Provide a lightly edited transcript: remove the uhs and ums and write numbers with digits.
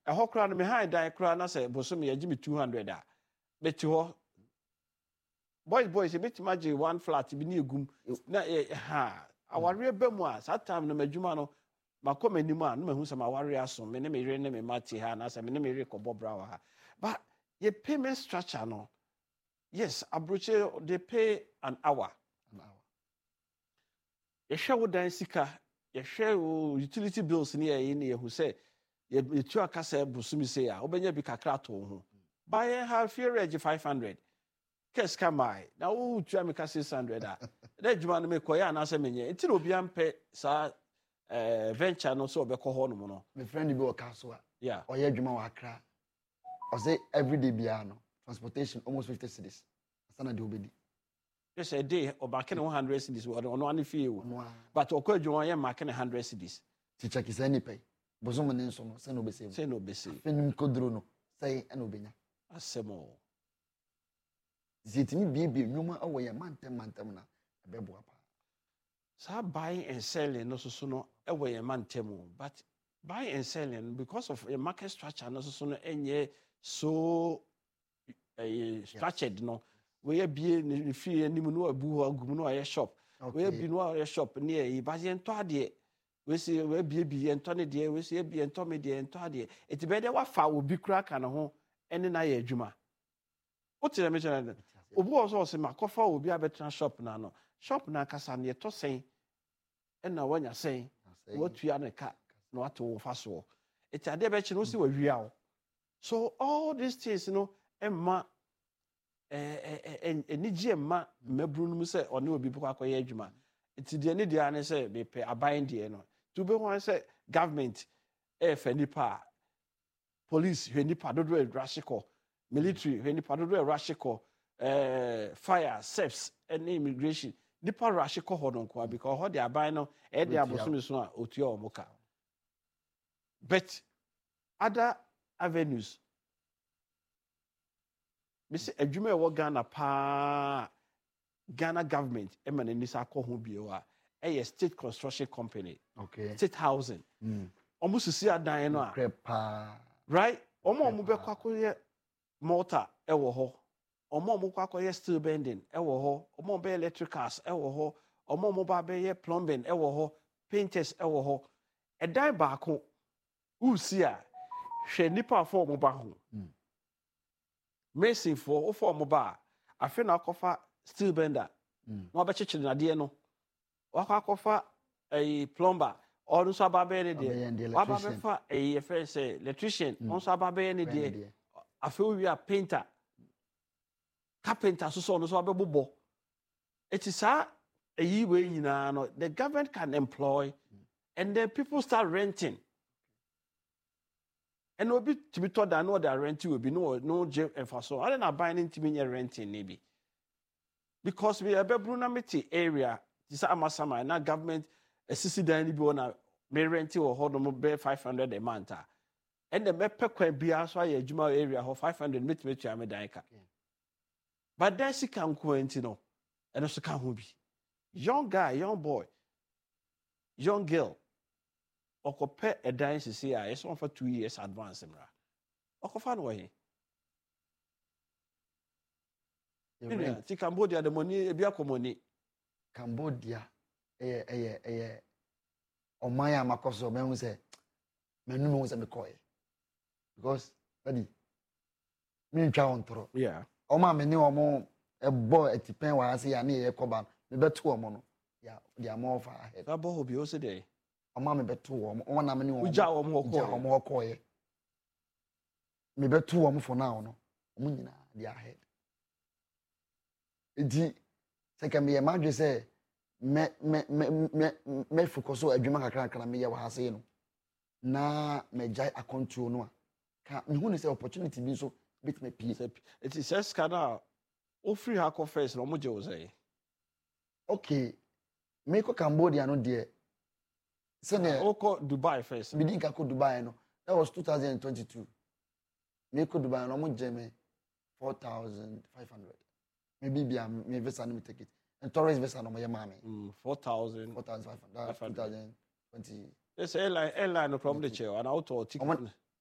A hokra no me han dan kra na say bosom ye gimi 200 a. Beti ho. Boys, you bit imagine one flat bi ni egum. Na ha. Aware ba mu a, that time no madwuma no makọ anim a no mahu some aware aso me ne me re ne me mate ha na say me ne me re kọbọ bra wa ha. But your payment structure no, yes, abroche they pay an hour. You share wo dan sika, you share utility bills ni e ni ehu say you tu aka say busumi say a obenya bi kakra to ho. Buy half year reg 500. Kes kamai. Na wo tu ameka 600 a. Na djuma no me koya na say menye. Enti no obi ampe sa venture no so obekọ ho no mo no. My friend bi o ka so a. Yeah. Oye djuma wa Accra. I say every day bia no transportation almost 50 cedis. Asana de obedi. Just a day or back in 100 cedis or no any fee. But okọ djuma ye mark 100 cedis. Teacher ki say ni pay. Bozo mo nso no say no be say. Say no be say. Fenim kodro no say e no benya. Asemo. Zitimi bibi nyoma awoye mantem na ebebo apa. So buying and selling no so no awoye mantem, but buying and selling because of a market structure no so no enye so structured no. We be ni fee ni mu no abu agum no aye shop. We be no aye shop near e ba ye nto ade. We see we be ento ne de, we see be ento me de ento ade. Eti be de wa fa obi kura ka no ho ene na ye adwuma. What did I mention? Obu also say makofa obi abetra shop na no. Shop na kasa ne to sen. E na wanya sen. What you an ka no ato fa so. It ade be chi no si wa wia o. So all these things you know emma enije emma mabru no say one obi bukwa akoye adwuma. It de ne dia ne say be pe aban de no. To be one say government nipa police nipa dodo edrashiko military nipa dodo erashiko fire SEPS and immigration nipa rashiko ho no kwa because ho de aban no e de abosom so a otua omoka. But other avenues Mr. Adwuma e wo Ghana pa Ghana government e man ni sa ko ho bio a state construction company. Okay. State housing. Almost see adan no a. Right? Omo be kwa koye mortar e wo ho. Omo kwa koye steel bending e wo ho. Omo be electricals e wo ho. Omo ba be plumbing e wo ho. Painters e wo ho. E dan ba ko u see a hwe nipa for mo ba ho. Mason for o for mo ba afi na akofa steel bender. No be chichiri na de no. Wakakofa a plumber or no sababe ne de. Wababefa a first electrician on sababe ne de. I feel we are painter. Carpenter so no so abebo. It is a way no the government can employ and then people start renting. And no be to be told that no they are renting will be no jail and for so. I don't know buying into me renting maybe. Because we are Brunamiti area. This amasama na government assisted any bi na me rent or hold no be 500 a month and the mepe kwan bia so aye adwuma area ho 500 meet am dan ka but then she can kwenti no and so can ho bi young guy young boy young girl okope a dan sisi a yes on for 2 years advance mra okofa no he ti Cambodia the money e bia money Cambodia omaya makoso me say menu me say me koy because daddy me ntwa ontro yeah oma me ni omo ebo etipen wa ase ya na ye koba me beto omo no ya dia mo fa ahead abo hobi o se dey oma me beto omo oma na me ni omo uja omo koy me beto omo for now no omo nyina dia ahead edi sekame ye madwe say me focus o adwuma kakra me ye wa hase no na me jai akontuo no a ka me hu ni say opportunity bi so bit me pie it is just kana o free hako first no mo je o say okay me ko Cambodia no de say na o ko Dubai first me din ka ko Dubai no that was 2022 me ko Dubai no mo je me 4,500 maybe be me visa no me take it and tourist visa no my mama 4,000 4,500 2020 yes airline no problem the chair and auto ticket